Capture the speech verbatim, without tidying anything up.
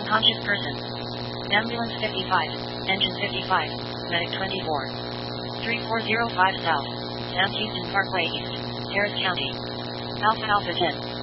Conscious person. Ambulance fifty-five. Engine fifty-five. Medic twenty-four. three four zero five South. South Houston Parkway East. Harris County. Alpha Alpha ten.